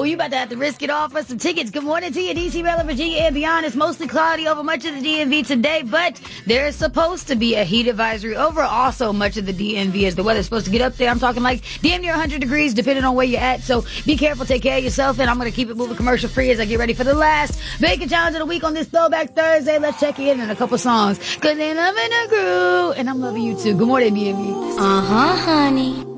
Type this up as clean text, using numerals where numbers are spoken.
you about to have to risk it all for some tickets. Good morning to you, D.C., Maryland, Virginia, and beyond. It's mostly cloudy over much of the DMV today, but there is supposed to be a heat advisory over also much of the DMV as the weather's supposed to get up there. I'm talking like damn near 100 degrees depending on where you're at. So be careful, take care of yourself, and I'm going to keep it moving commercial free as I get ready for the last Bacon Challenge of the week on this Throwback Thursday. Let's check in a couple songs. Cause then I'm in a groove, and I'm loving you too. Good morning, DMV. Honey.